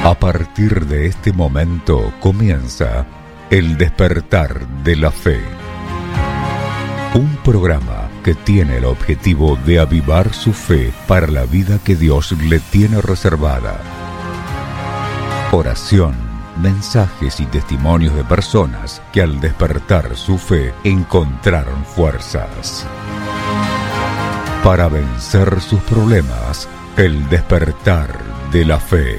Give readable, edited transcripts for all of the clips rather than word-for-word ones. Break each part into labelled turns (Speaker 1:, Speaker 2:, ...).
Speaker 1: A partir de este momento comienza El Despertar de la Fe. Un programa que tiene el objetivo de avivar su fe para la vida que Dios le tiene reservada. Oración, mensajes y testimonios de personas que al despertar su fe encontraron fuerzas. Para vencer sus problemas, El Despertar de la Fe.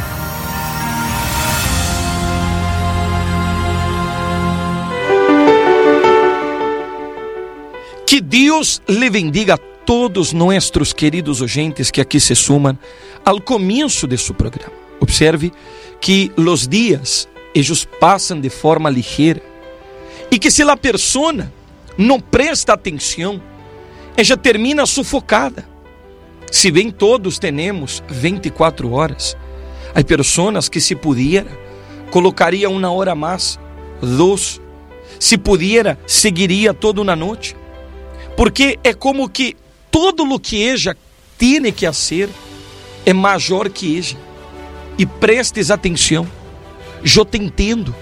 Speaker 2: Que Deus le bendiga a todos nuestros queridos oyentes que aqui se suman ao começo de seu programa. Observe que os dias, eles passam de forma ligeira e que se a persona não presta atenção, ela termina sufocada. Se bem todos temos 24 horas, há pessoas que se pudiera, colocaria 1 hora mais, 2, se pudiera, seguiria toda uma noite. Porque é como que todo o que ella tem que fazer é maior que ella. E prestes atenção, eu te entendo.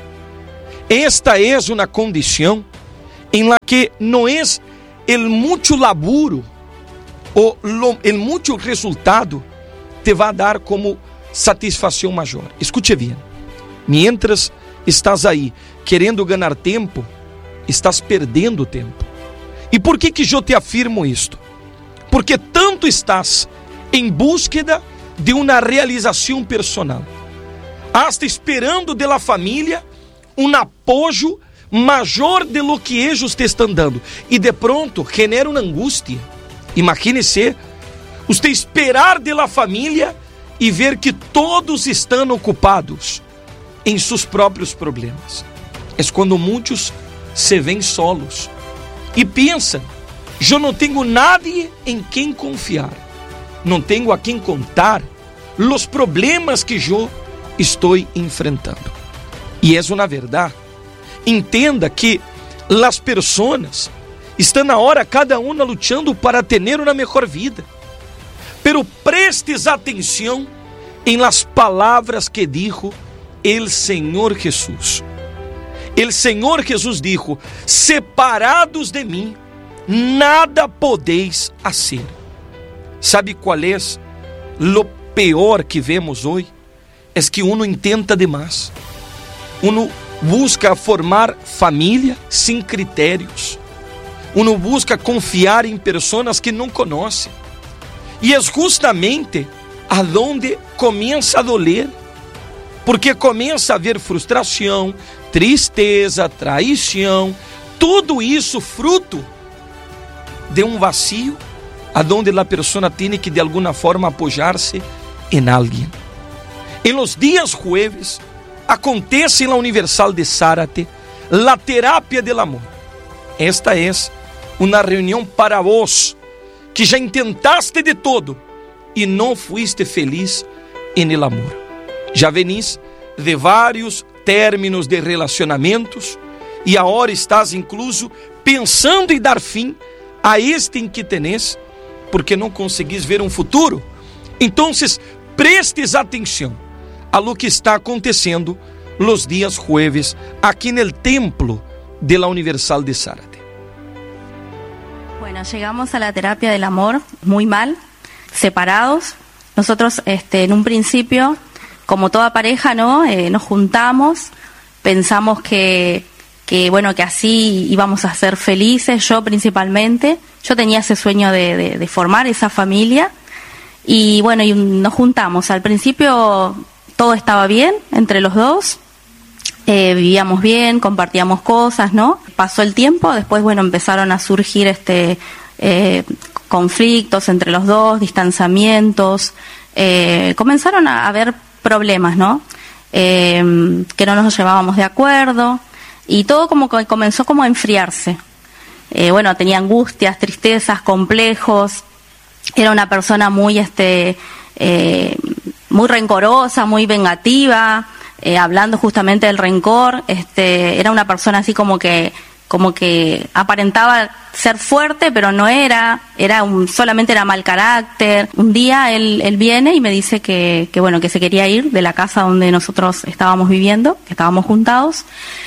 Speaker 2: Esta é uma condição em la que não é el muito laburo ou el muito resultado te vai dar como satisfação maior. Escute bem. Mientras estás aí querendo ganhar tempo, estás perdendo tempo. E por que eu te afirmo isto? Porque tanto estás em búsqueda de uma realização personal, hasta esperando de la família um apoio maior de lo que eles te estão dando, e de pronto genera uma angústia. Imagine-se, você esperar de la família e ver que todos estão ocupados em seus próprios problemas. É quando muitos se veem solos e pensam: eu não tenho nadie em quem confiar, não tenho a quem contar os problemas que eu estou enfrentando. E é uma verdade. Entenda que as pessoas estão na hora cada uma lutando para ter uma melhor vida. Pero prestes atenção em las palavras que dijo el Senhor Jesus. El Senhor Jesus dijo: separados de mim, nada podeis fazer. Sabe qual é lo pior que vemos hoje? É que uno intenta demais. Uno busca formar família sem critérios. Uno busca confiar em pessoas que não conhece. E é justamente aonde começa a doler. Porque começa a haver frustração, tristeza, traição, tudo isso fruto de um vazio, aonde a pessoa tem que de alguma forma apoiar-se em alguém. Em los dias jueves acontece na Universal de Zárate a terapia del amor. Esta é uma reunião para vós que já intentaste de todo e não fuiste feliz em el amor. Já venís de vários términos de relacionamentos e agora estás incluso pensando em dar fim a este em que tenés, porque não conseguis ver um futuro. Então, prestes atenção a lo que está acontecendo los dias jueves aqui no templo de la Universal de Zárate.
Speaker 3: Bueno, llegamos a la terapia del amor muy mal, separados. Nosotros en un principio, como toda pareja, ¿no? Nos juntamos, pensamos que así íbamos a ser felices, yo principalmente. Yo tenía ese sueño de formar esa familia y bueno, y nos juntamos. Al principio todo estaba bien entre los dos, vivíamos bien, compartíamos cosas, ¿no? Pasó el tiempo, después bueno, empezaron a surgir conflictos entre los dos, distanciamientos, comenzaron a haber problemas, ¿no? Que no nos llevábamos de acuerdo y todo como que comenzó como a enfriarse. Bueno, tenía angustias, tristezas, complejos. Era una persona muy muy rencorosa, muy vengativa, hablando justamente del rencor. Era una persona así como que como que aparentaba ser fuerte, pero no solamente era mal carácter. Un día él viene y me dice que se quería ir de la casa donde nosotros estábamos viviendo, que estábamos juntados.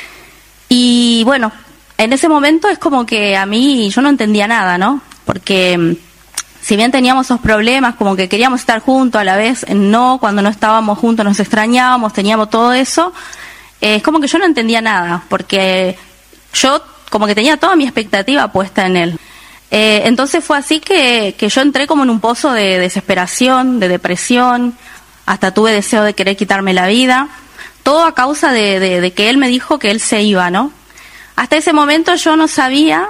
Speaker 3: Y bueno, en ese momento es como que yo no entendía nada, ¿no? Porque si bien teníamos esos problemas, como que queríamos estar juntos, a la vez cuando no estábamos juntos nos extrañábamos, teníamos todo eso, es como que yo no entendía nada, porque yo como que tenía toda mi expectativa puesta en él. Entonces fue así que yo entré como en un pozo de desesperación, de depresión, hasta tuve deseo de querer quitarme la vida, todo a causa de que él me dijo que él se iba, ¿no? Hasta ese momento yo no sabía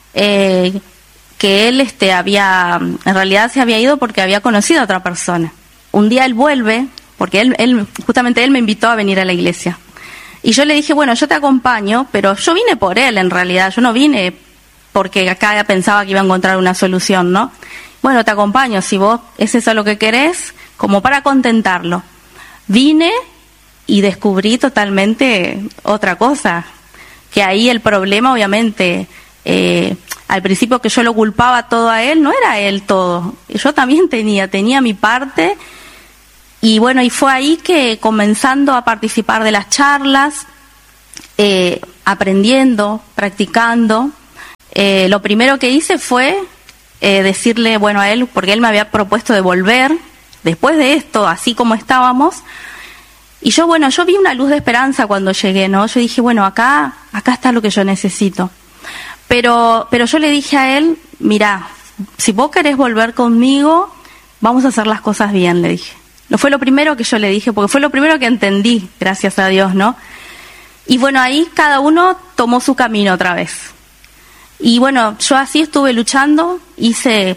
Speaker 3: que él en realidad se había ido porque había conocido a otra persona. Un día él vuelve, porque justamente él me invitó a venir a la iglesia. Y yo le dije, bueno, yo te acompaño, pero yo vine por él en realidad, yo no vine porque acá pensaba que iba a encontrar una solución, ¿no? Bueno, te acompaño, si vos es eso lo que querés, como para contentarlo. Vine y descubrí totalmente otra cosa, que ahí el problema obviamente, al principio que yo lo culpaba todo a él, no era él todo, yo también tenía mi parte. Y bueno, y fue ahí que comenzando a participar de las charlas, aprendiendo, practicando, lo primero que hice fue decirle, bueno, a él, porque él me había propuesto de volver, después de esto, así como estábamos, y yo vi una luz de esperanza cuando llegué, ¿no? Yo dije, bueno, acá está lo que yo necesito. Pero yo le dije a él, mirá, si vos querés volver conmigo, vamos a hacer las cosas bien, le dije. No fue lo primero que yo le dije, porque fue lo primero que entendí, gracias a Dios, ¿no? Y bueno, ahí cada uno tomó su camino otra vez. Y bueno, yo así estuve luchando, hice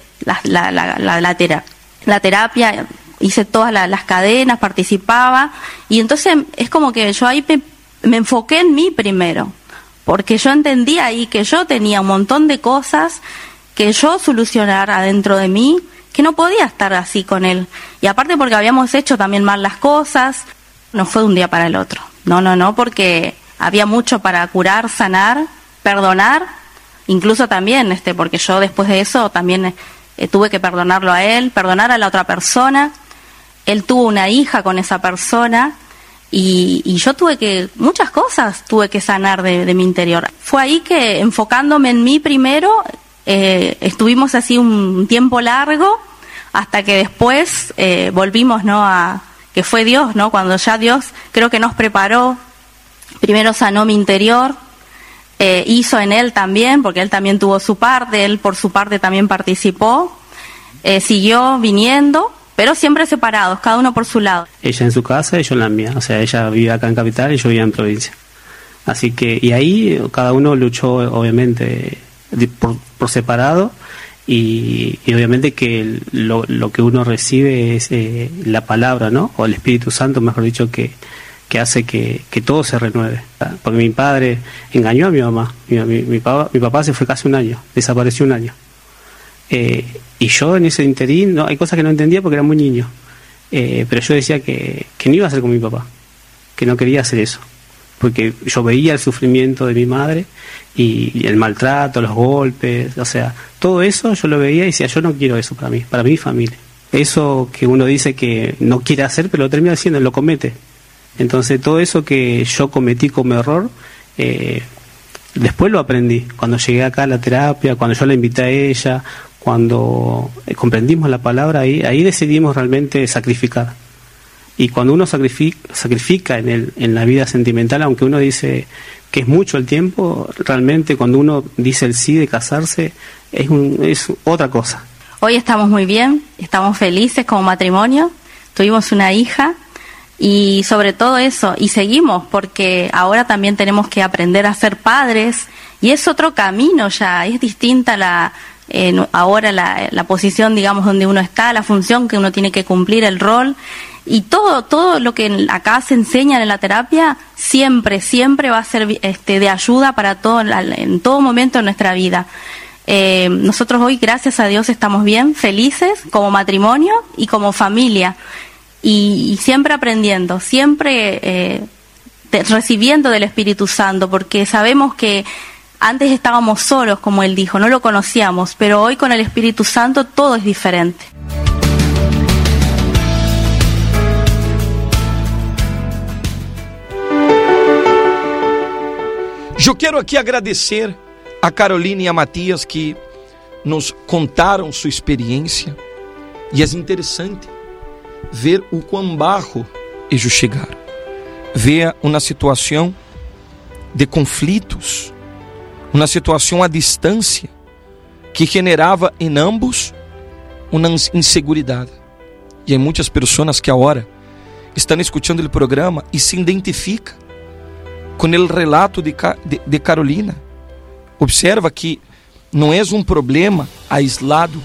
Speaker 3: la terapia, hice todas las cadenas, participaba, y entonces es como que yo ahí me enfoqué en mí primero, porque yo entendía ahí que yo tenía un montón de cosas que yo solucionar adentro de mí, que no podía estar así con él. Y aparte porque habíamos hecho también mal las cosas, no fue de un día para el otro. No, porque había mucho para curar, sanar, perdonar, incluso también, porque yo después de eso también tuve que perdonarlo a él, perdonar a la otra persona. Él tuvo una hija con esa persona y yo muchas cosas tuve que sanar de mi interior. Fue ahí que, enfocándome en mí primero, estuvimos así un tiempo largo hasta que después volvimos, ¿no? Que fue Dios, ¿no? Cuando ya Dios creo que nos preparó, primero sanó mi interior, hizo en él también, porque él también tuvo su parte, él por su parte también participó, siguió viniendo, pero siempre separados, cada uno por su lado.
Speaker 4: Ella en su casa y yo en la mía, o sea, ella vive acá en Capital y yo vivía en provincia. Así que, y ahí cada uno luchó obviamente por separado y obviamente que lo que uno recibe es la palabra, ¿no? O el Espíritu Santo, mejor dicho, que hace que todo se renueve. Porque mi padre engañó a mi mamá, mi papá se fue casi un año, desapareció un año. Y yo en ese interín, hay cosas que no entendía porque era muy niño, pero yo decía que no iba a ser con mi papá, que no quería hacer eso, porque yo veía el sufrimiento de mi madre y el maltrato, los golpes, o sea, todo eso yo lo veía y decía, yo no quiero eso para mi familia. Eso que uno dice que no quiere hacer, pero lo termina haciendo, lo comete. Entonces todo eso que yo cometí como error, después lo aprendí. Cuando llegué acá a la terapia, cuando yo la invité a ella, cuando comprendimos la palabra, ahí decidimos realmente sacrificar. Y cuando uno sacrifica en la vida sentimental, aunque uno dice que es mucho el tiempo, realmente cuando uno dice el sí de casarse, es otra cosa.
Speaker 3: Hoy estamos muy bien, estamos felices como matrimonio, tuvimos una hija y sobre todo eso, y seguimos porque ahora también tenemos que aprender a ser padres y es otro camino ya, es distinta ahora la posición, digamos, donde uno está, la función que uno tiene que cumplir, el rol. Y todo lo que acá se enseña en la terapia siempre va a ser de ayuda para todo en todo momento de nuestra vida. Nosotros hoy, gracias a Dios, estamos bien, felices como matrimonio y como familia. Y siempre aprendiendo, siempre recibiendo del Espíritu Santo, porque sabemos que Antes estábamos solos, como él dijo, no lo conocíamos, pero hoy con el Espíritu Santo todo es diferente.
Speaker 2: Eu quero aqui agradecer a Carolina e a Matias que nos contaram sua experiência, e é interessante ver o quão baixo eles chegaram, ver uma situação de conflitos, uma situação à distância que generava em ambos uma inseguridade. E há muitas pessoas que agora estão escutando o programa e se identificam com o relato de Carolina. Observa que não é um problema aislado.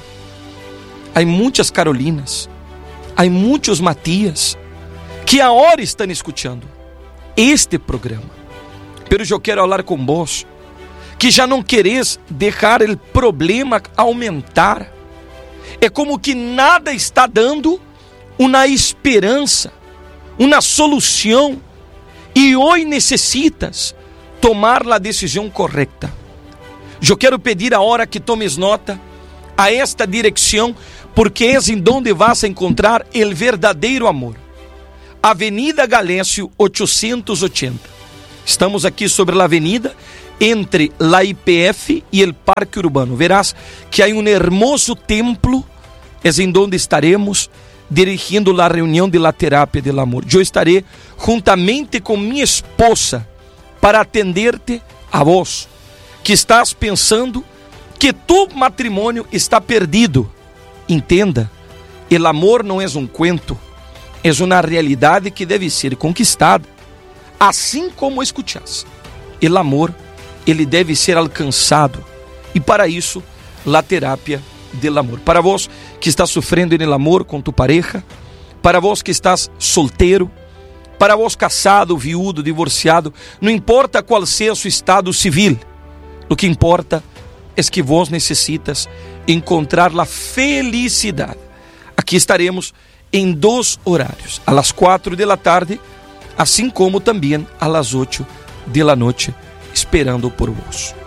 Speaker 2: Há muitas Carolinas, há muitos Matias que agora estão escutando este programa. Pero eu quero falar com vós que já não queres deixar o problema aumentar. É como que nada está dando uma esperança, uma solução, e hoje necessitas tomar a decisão correta. Eu quero pedir a hora que tomes nota a esta direção, porque é em donde vas a encontrar o verdadeiro amor. Avenida Galécio 880. Estamos aqui sobre a avenida entre a IPF e o Parque Urbano. Verás que há um hermoso templo, é em donde estaremos dirigindo a reunião de la terapia del amor. Eu estarei juntamente com minha esposa para atender-te a vós, que estás pensando que tu matrimônio está perdido. Entenda, o amor não é um cuento, é uma realidade que deve ser conquistada. Assim como escuchas, o amor, ele deve ser alcançado, e para isso, a terapia del amor. Para vós que está sofrendo en el amor com tu pareja, para vós que estás solteiro, para vós casado, viúdo, divorciado, não importa qual seja o seu estado civil, o que importa é que vós necessitas encontrar a felicidade. Aqui estaremos em 2 horários, a las 4 da tarde, assim como também a las 8 da noite, esperando por vós.